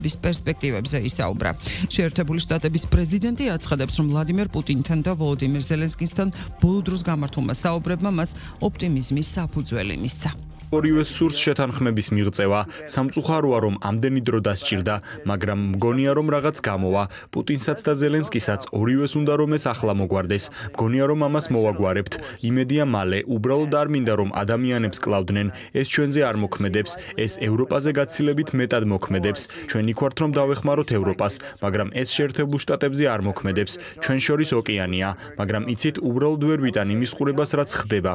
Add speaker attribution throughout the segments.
Speaker 1: პერსპექტივებზე ისაუბრა. შეერთებული შტატების პრეზიდენტი აცხადებს, რომ ვლადიმერ პუტინთან და ვოლოდიმირ ზელენსკისთან ბოლო დროს გამართულმა საუბრებმა მას ოპტიმიზმის საფუძველი მისცა.
Speaker 2: ორივე სურს შეთანხმების მიღწევა. სამწუხაროა, რომ ამდენი დრო დასჭირდა, მაგრამ მგონია, რომ რაღაც გამოვა. პუტინსაც და ზელენსკისაც ორივეს უნდა რომ ეს ახლა მოგვარდეს. მგონია, რომ ამას მოვაგვარებთ. იმედია მალე, უბრალოდ არ მინდა რომ ადამიანებს კლავდნენ. ეს ჩვენზე არ მოქმედებს, ეს ევროპაზე გაცილებით მეტად მოქმედებს. ჩვენ იქ ვართ რომ დავეხმაროთ ევროპას, მაგრამ ეს შეერთებულ შტატებზე არ მოქმედებს. ჩვენ შორის ოკეანეა, მაგრამ იცით, უბრალოდ ვერ ვიტან იმის ყურებას, რაც ხდება.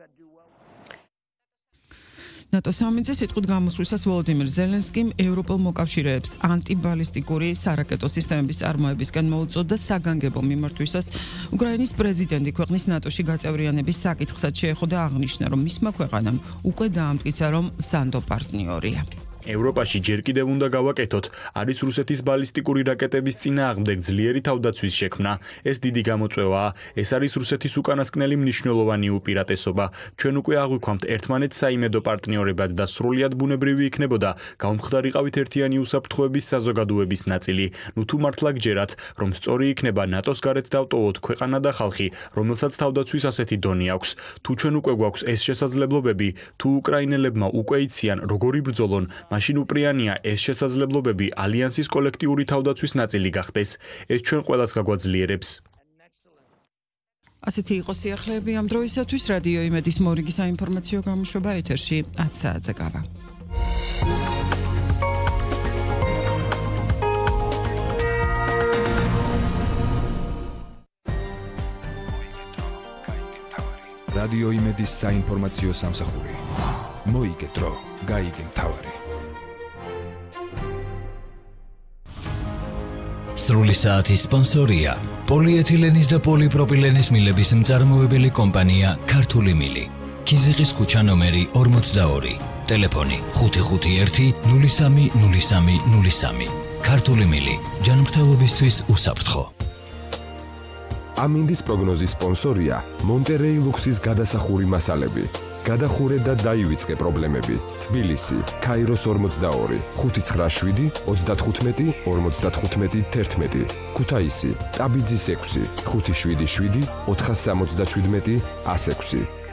Speaker 1: ნატო სამინისტროს სიტყვით გამოსვლისას ვოლოდიმირ ზელენსკიმ ევროპელ მოკავშირეებს ანტიბალისტიკური სარაკეტო სისტემების წარმოებისკენ მოუწოდა საგანგებო მიმართვისას. უკრაინის პრეზიდენტი ქვეყნის ნატოში გაწევრიანების საკითხსაც შეეხო და აღნიშნა, რომ მისმა ქვეყანამ უკვე დაამტკიცა, რომ სანდო პარტნიორია.
Speaker 2: ევროპაში ჯერ კიდევ უნდა გავაკეთოთ, არის რუსეთის ბალისტიკური რაკეტების წინააღმდეგ ძლიერი თავდაცვის შექმნა. ეს დიდი გამოწვევაა. ეს არის რუსეთის უკანასკნელი მნიშვნელოვანი უპირატესობა. ჩვენ უკვე აღვიქვამთ ერთმანეთს საიმედო პარტნიორებად და სრულიად ბუნებრივი იქნებოდა გამხდარიყავით ერთიანი უსაფრთხოების საზოგადოების ნაწილი. ნუ თუ მართლა გჯერათ, რომ სწორი იქნება ნატოს გარეთ დავტოვოთ ქვეყანა და ხალხი, რომელსაც თავდაცვის ასეთი დონე აქვს. თუ ჩვენ უკვე გვაქვს ეს შესაძლებლობები, თუ უკრაინელებმა უკვე იციან როგორი ბრძოლონ, მაშინ უპრიანია ეს შესაძლებლობები ალიანსის კოლექტიური თავდაცვის ნაწილი გახდეს. ეს ჩვენ ყველას გაგვაძლიერებს.
Speaker 1: ასეთი იყო სიახლეები ამ დროისათვის. რადიო იმედის მორიგი საინფორმაციო გამოშვება ეთერში 10 საათზე გავა.
Speaker 3: რადიო იმედის საინფორმაციო სამსახური. მოიგე დრო, გაიგე მთავარი.
Speaker 4: სრული საათის სპონსორია პოლიეთილენის და პოლიპროპილენის მილების მწარმოებელი კომპანია ქართული მილი. ქიზიყის ქუჩა ნომერი 42, ტელეფონი 551 03 03 03. ქართული მილი, ჯანმრთელობისთვის უსაფრთხო.
Speaker 5: ამინდის პროგნოზის სპონსორია მონტერეი ლუქსის გადასახური მასალები. გადახურე და დაივიწყე პრობლემები. თბილისი, ქაიროს 42, 597 35 55 11. ქუთაისი, ტაბიძის 6, 577 477 106.